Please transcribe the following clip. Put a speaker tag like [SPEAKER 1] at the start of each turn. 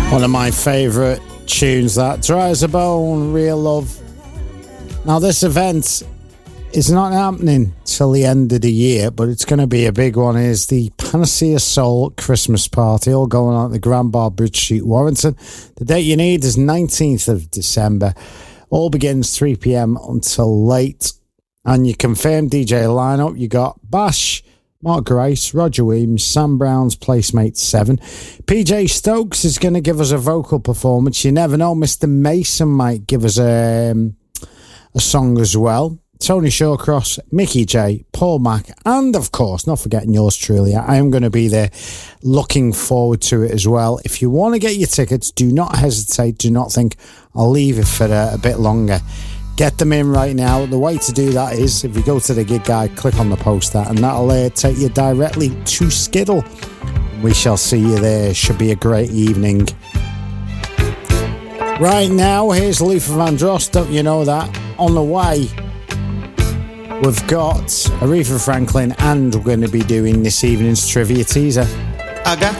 [SPEAKER 1] One of my favourite tunes, that Dry as a Bone, Real Love. Now this event is not happening till the end of the year, but it's going to be a big one. Is the Panacea Soul Christmas Party, all going on at the Grand Bar, Bridge Street, Warrington. The date you need is 19th of December. All begins 3 p.m. until late. And your confirmed DJ lineup, you got Bash, Mark Grace, Roger Weems, Sam Brown's Placemate 7. PJ Stokes is going to give us a vocal performance. You never know, Mr. Mason might give us a song as well. Tony Shawcross, Mickey J, Paul Mack, and of course, not forgetting yours truly. I am going to be there, looking forward to it as well. If you want to get your tickets, do not hesitate. Do not think I'll leave it for a bit longer. Get them in right now. The way to do that is, if you go to the gig guide, click on the poster, and that'll take you directly to Skiddle. We shall see you there. Should be a great evening. Right now, here's Luther Vandross. Don't you know that? On the way, we've got Aretha Franklin, and we're going to be doing this evening's trivia teaser.
[SPEAKER 2] I got